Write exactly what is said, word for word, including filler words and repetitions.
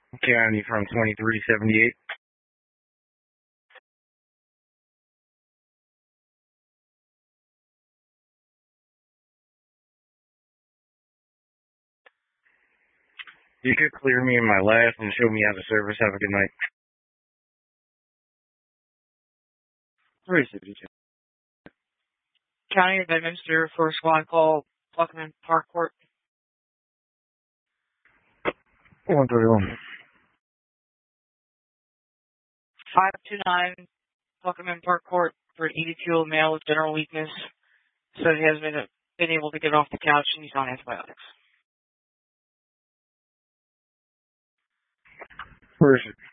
County from twenty-three seventy-eight. You could clear me in my last and show me how to service. Have a good night. three seventy-two. County of Bedminster for squad call, Pluckman Park Court. one thirty-one. five two nine, Pluckman Park Court for an eighty-two-year-old male with general weakness. So he has been, been able to get off the couch and he's on antibiotics. Where is it?